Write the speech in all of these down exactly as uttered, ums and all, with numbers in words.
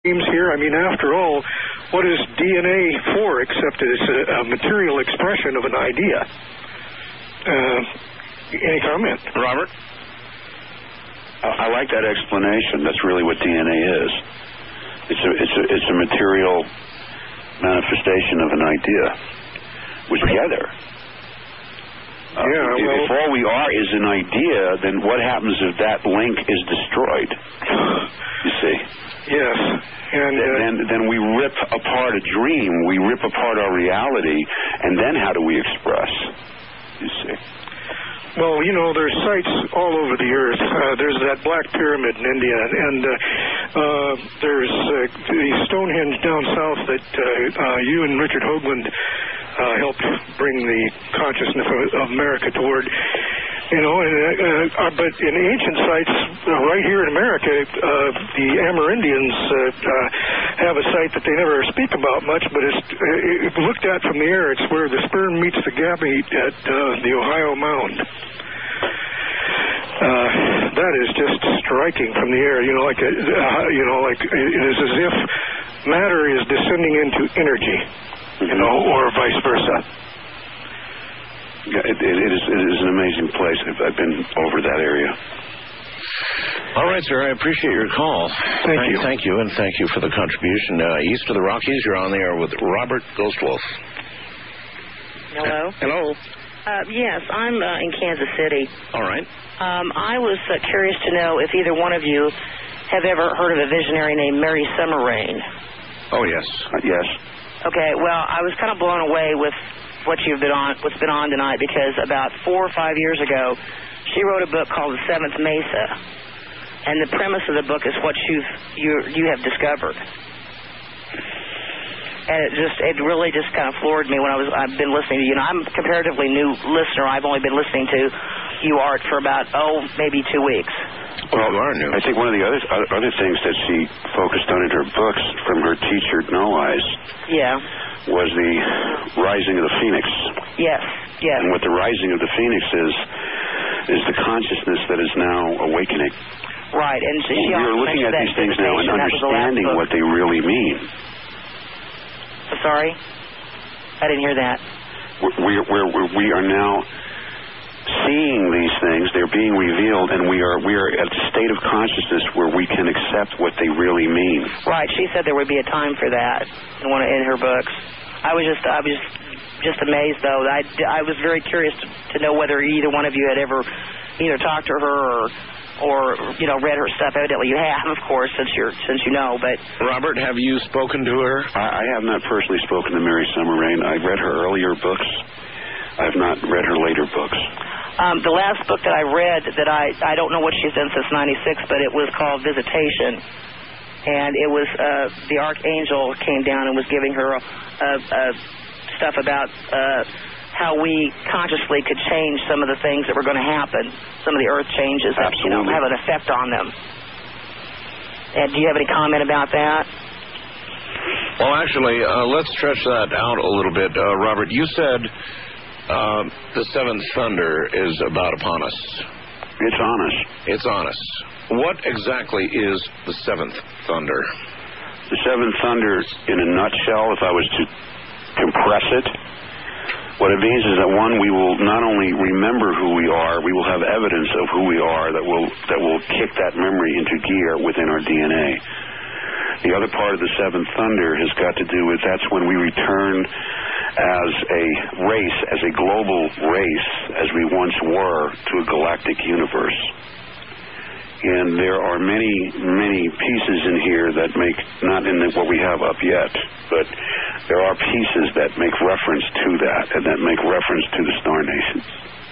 here. I mean, after all, what is D N A for except it's a, a material expression of an idea? Uh, any comment? Robert? I, I like that explanation. That's really what D N A is. It's a, it's a, it's a material manifestation of an idea. We're together. Uh, yeah, if, well, if all we are is an idea, then what happens if that link is destroyed? You see? Yes. And uh, then, then we rip apart a dream. We rip apart our reality, and then how do we express? You see? Well, you know, there's sites all over the earth. Uh, there's that Black Pyramid in India, and uh, uh, there's uh, the Stonehenge down south that uh, uh, you and Richard Hoagland uh, helped bring the consciousness of, of America toward. You know, and, uh, uh, but in ancient sites uh, right here in America, uh, the Amerindians uh, uh, have a site that they never speak about much, but it's uh, looked at from the air. It's where the sperm meets the gamete at uh, the Ohio Mound. Uh, that is just striking from the air. You know, like a, uh, you know, like it is as if matter is descending into energy, you know, or vice versa. Yeah, it, it, it, is, it is an amazing place. I've, I've been over that area. All right, sir. I appreciate your call. Thank you. Thank you, and thank you for the contribution. Uh, east of the Rockies, you're on the air with Robert Ghostwolf. Hello. Hello. Uh, yes, I'm uh, in Kansas City. All right. Um, I was uh, curious to know if either one of you have ever heard of a visionary named Mary Summer Rain. Oh, yes. Uh, yes. Okay, well, I was kind of blown away with what you've been on, what's been on tonight, because about four or five years ago, she wrote a book called The Seventh Mesa, and the premise of the book is what you've you you have discovered, and it just it really just kind of floored me when I was I've been listening to you. Know, I'm a comparatively new listener. I've only been listening to you, Art, for about oh maybe two weeks. Well, I think one of the other other things that she focused on in her books from her teacher No Eyes. Yeah. Was the rising of the phoenix. Yes, yes. And what the rising of the phoenix is, is the consciousness that is now awakening. Right, and she we are looking at these things now and understanding what they really mean. Sorry? I didn't hear that. We're, we're, we're, we are now seeing these things, they're being revealed, and we are we are at a state of consciousness where we can accept what they really mean. Right. She said there would be a time for that in one of, in her books. I was just I was just amazed though. I, I was very curious to, to know whether either one of you had ever either talked to her or or you know read her stuff. Evidently you have, of course, since you're since you know. But Robert, have you spoken to her? I, I have not personally spoken to Mary Summer Rain. I read her earlier books. I have not read her later books. Um, the last book that I read that I, I don't know what she's done since ninety-six, but it was called Visitation. And it was, uh, the Archangel came down and was giving her uh, uh, stuff about uh, how we consciously could change some of the things that were going to happen, some of the earth changes that, you know, have an effect on them. And do you have any comment about that? Well, actually, uh, let's stretch that out a little bit. Uh, Robert, you said uh, the seventh thunder is about upon us. It's on us. It's on us. What exactly is the seventh thunder? The seventh thunder, in a nutshell, if I was to compress it, what it means is that, one, we will not only remember who we are, we will have evidence of who we are that will that will kick that memory into gear within our D N A. The other part of the seventh thunder has got to do with that's when we return as a race, as a global race, as we once were, to a galactic universe. And there are many, many pieces in here that make, not in the, what we have up yet, but there are pieces that make reference to that and that make reference to the star nations.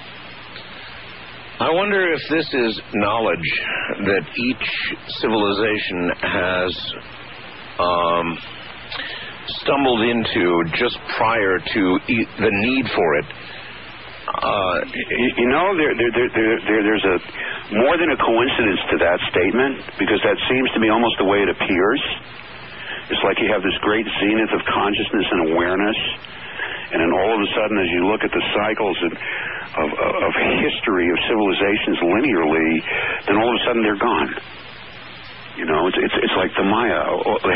I wonder if this is knowledge that each civilization has um, stumbled into just prior to e- the need for it. Uh, you, you know, there, there, there, there, there's a more than a coincidence to that statement, because that seems to be almost the way it appears. It's like you have this great zenith of consciousness and awareness, and then all of a sudden, as you look at the cycles of, of, of history of civilizations linearly, then all of a sudden they're gone. You know, it's it's, it's like the Maya.